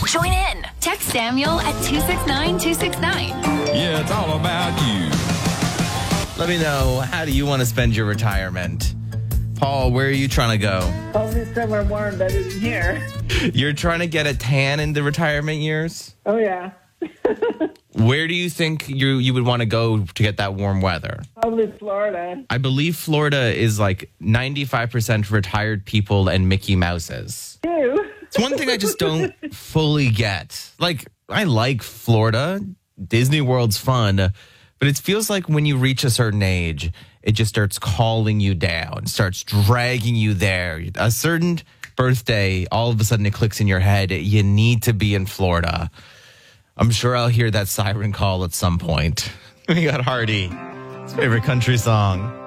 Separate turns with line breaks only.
Join in. Text Samuel at 269-269.
Yeah, it's all about you.
Let me know, how do you want to spend your retirement? Paul, where are you trying to go?
Hopefully somewhere warm, better than here.
You're trying to get a tan in the retirement years?
Oh, yeah.
Where do you think you would want to go to get that warm weather?
Probably Florida.
I believe Florida is like 95% retired people and Mickey Mouses.
Ew.
It's one thing I just don't fully get. Like, I like Florida. Disney World's fun. But it feels like when you reach a certain age, it just starts calling you down, starts dragging you there. A certain birthday, all of a sudden it clicks in your head. You need to be in Florida. I'm sure I'll hear that siren call at some point. We got Hardy. His favorite country song.